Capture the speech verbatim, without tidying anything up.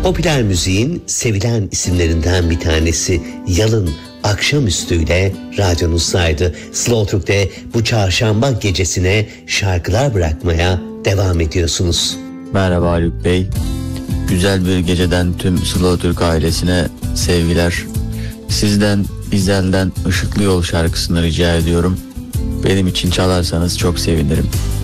Popüler müziğin sevilen isimlerinden bir tanesi Yalın akşamüstüyle radyonuzdaydı. Slow Türk'te bu çarşamba gecesine şarkılar bırakmaya devam ediyorsunuz. Merhaba Haluk Bey. Güzel bir geceden tüm Slow Türk ailesine sevgiler. Sizden İzel'den Işıklı Yol şarkısını rica ediyorum. Benim için çalarsanız çok sevinirim.